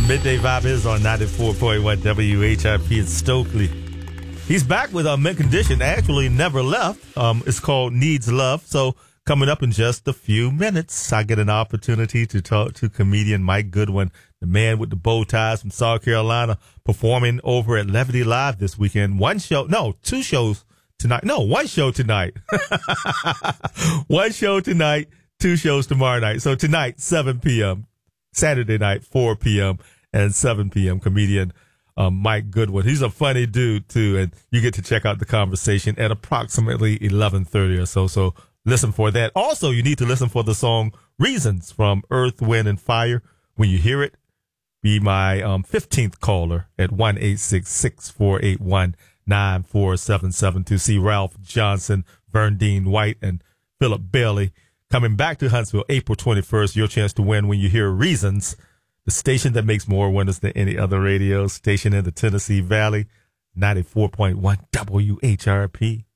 Midday Vibe is on 94.1 WHIP in Stokely. He's back with Mint Condition. Actually, never left. It's called Needs Love. So coming up in just a few minutes, I get an opportunity to talk to comedian Mike Goodwin, the man with the bow ties from South Carolina, performing over at Levity Live this weekend. Two shows tonight. No, one show tonight. One show tonight, two shows tomorrow night. So tonight, 7 p.m. Saturday night, 4 p.m. and 7 p.m. Comedian Mike Goodwin. He's a funny dude, too, and you get to check out the conversation at approximately 11:30 or so. So listen for that. Also, you need to listen for the song Reasons from Earth, Wind, and Fire. When you hear it, be my 15th caller at 1-866-481-9477 to see Ralph Johnson, Verndine White, and Philip Bailey. Coming back to Huntsville, April 21st, your chance to win when you hear Reasons, the station that makes more winners than any other radio station in the Tennessee Valley, 94.1 WHRP.